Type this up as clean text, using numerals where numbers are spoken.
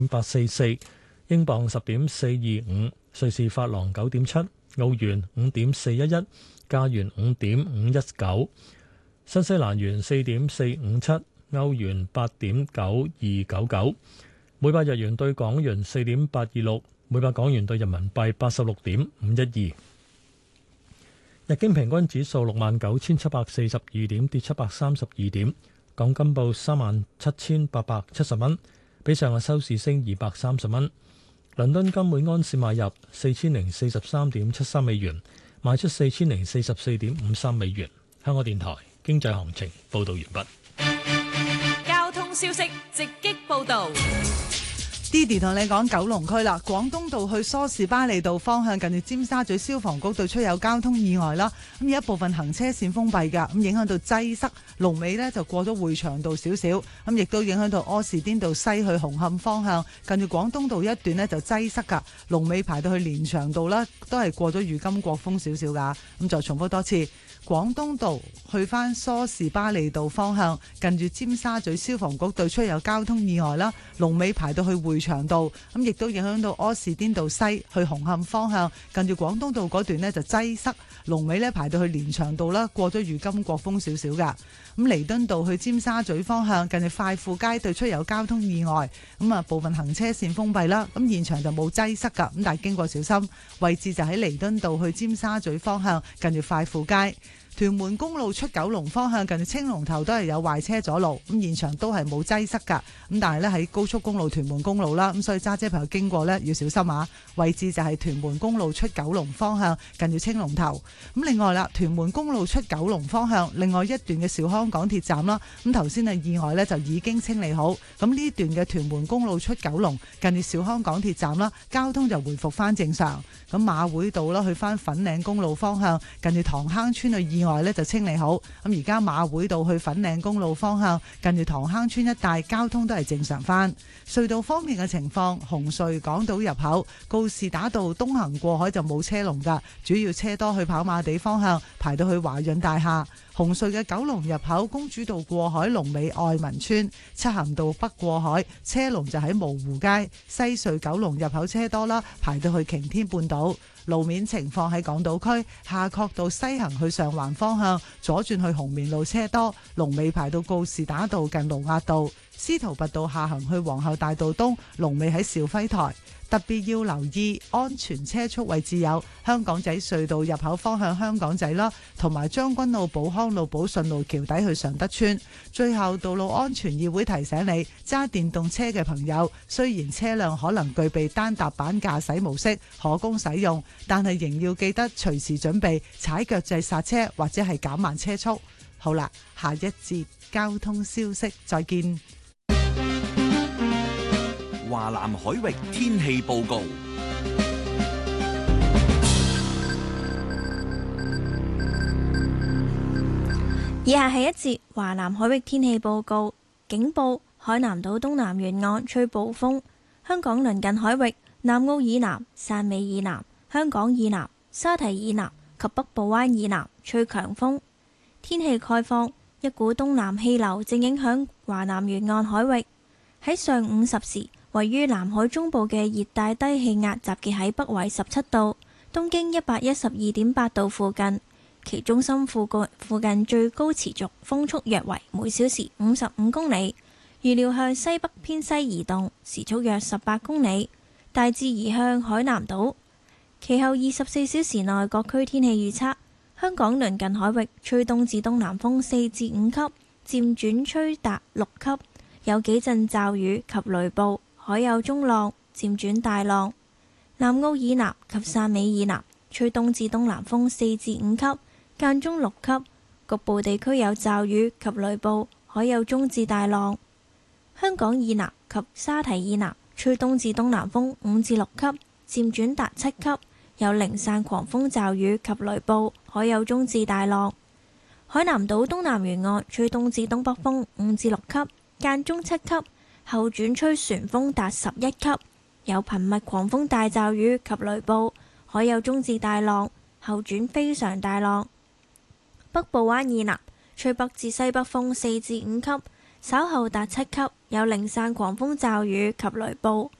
844，英鎊10.425，瑞士法郎9.7，澳元5.411，加元5.519，新西蘭元4.457，歐元8.9299，每百日元對港元4.826，每百港元對人民幣86.512。日經平均指數69,742點，跌732點。港金報37,870蚊，比上日收市升230蚊。倫敦金每安士買入4043.73美元，賣出4044.53美元。香港電台經濟行情報道完畢。 交通消息直擊報道。 Didi 同你講九龍區啦，廣東道去梳士巴利道方向近住尖沙咀消防局對出有交通意外啦，咁有一部分行車線封閉㗎，咁影響到擠塞，龍尾呢就過咗匯祥道少少，咁亦都影響到柯士甸道西去紅磡方向近住廣東道一段呢就擠塞㗎，龍尾排到去連翔道啦，都係過咗御金國峰少少㗎，咁就重複多次。廣東道去返梳士巴利道方向近住尖沙咀消防局對出有交通意外啦，龍尾排到去匯祥道，咁亦都影響到柯士甸道西去紅磡方向近住廣東道嗰段呢就擠塞，龍尾呢排到去連翔道啦，過咗御金國峰少少噶。咁彌敦道去尖沙咀方向近住快富街對出有交通意外，咁啊部分行車線封閉啦，咁現場就冇擠塞噶，咁但係經過小心，位置就喺彌敦道去尖沙咀方向近住快富街。屯門公路出九龍方向近住青龍頭都係有壞車阻路，咁現場都係冇擠塞噶，咁但係咧喺高速公路屯門公路啦，咁所以揸車朋友經過呢要小心啊！位置就係屯門公路出九龍方向近住青龍頭。咁另外啦，屯門公路出九龍方向另外一段嘅兆康港鐵站啦，咁頭先嘅意外呢就已經清理好，咁呢段嘅屯門公路出九龍近住兆康港鐵站啦，交通就回復翻正常。咁馬會道啦去翻粉嶺公路方向近住塘坑村嘅意外呢就清理好，咁而家馬會道去粉嶺公路方向近住塘坑村一帶交通都係正常翻。隧道方面嘅情況，紅隧港島入口告士打道東行過海就冇車龍噶，主要車多去跑馬地方向排到去華潤大廈。紅隧嘅九龍入口公主道過海龍尾愛民村，漆咸道北過海車龍就喺蕪湖街。西隧九龍入口車多啦，排到去擎天半島。路面情況喺港島區夏慤道西行去上環方向左轉去紅棉路車多，龍尾排到告士打道近盧押道。司徒拔道下行去皇后大道東，龍尾喺肇輝台。特別要留意安全車速位置有香港仔隧道入口方向香港仔啦，同埋將軍澳寶康路寶順路橋底去常德村。最後，道路安全議會提醒你，揸電動車嘅朋友，雖然車輛可能具備單踏板駕駛模式可供使用，但係仍要記得隨時準備踩腳掣剎車或者係減慢車速。好啦，下一節交通消息再見。 華南海域天氣報告。 以下係一節華南海域天氣報告。警報：海南島東南沿岸吹暴風，香港鄰近海域、南澳以南、汕尾以南、香港以南、沙堤以南及北部灣以南吹強風。天氣概況：一股東南氣流正影響華南沿岸海域。喺上午10時，位於南海中部嘅熱帶低氣壓集結喺北緯17度、東經112.8度附近，其中心附近最高持續風速約為每小時55公里，預料向西北偏西移動，時速約18公里，大致移向海南島。其後24小時內各區天氣預測：香港鄰近海域吹東至東南風4至5級，漸轉吹達6級，有幾陣驟雨及雷暴。海有中浪，漸轉大浪。南澳以南及汕尾以南吹東至東南風4至5級，間中6級，局部地區有驟雨及雷暴，海有中至大浪。香港以南及沙堤以南吹東至東南風5至6級，漸轉達7級，有零散狂風驟雨及雷暴，海有中至大浪。海南島東南沿岸吹東至東北風5至6級，間中7級。後轉吹旋風達11級，有頻密狂風大驟雨及雷暴，海有中至大浪，後轉非常大浪。北部灣以南吹北至西北風4至5級， 稍後達7級，有零散狂風驟雨及雷暴。